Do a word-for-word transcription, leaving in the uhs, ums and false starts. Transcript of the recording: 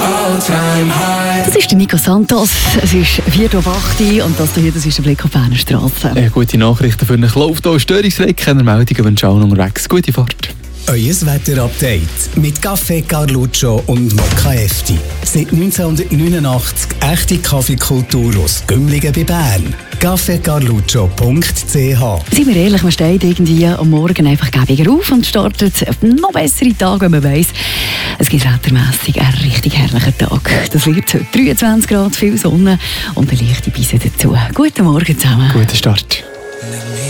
Das ist der Nico Santos. Es ist vier Uhr acht und das hier, das ist der Blick auf die Berner Strasse. Äh, gute Nachrichten für euch. Läuft auch störungsfrei, keine Meldungen, wenn schon unterwegs. Gute Fahrt. Euer Wetterupdate mit Caffè Carluccio und Mokka Efti. Seit neunzehnhundertneunundachtzig echte Kaffeekultur aus Gümligen bei Bern. caffè carluccio punkt c h. Seien wir ehrlich, man steht irgendwie am Morgen einfach gäbiger auf und startet einen noch besseren Tag, wenn man weiss, es gibt wettermässig einen richtig herrlichen Tag. Das wird heute dreiundzwanzig Grad, viel Sonne und eine leichte Brise dazu. Guten Morgen zusammen. Guten Start.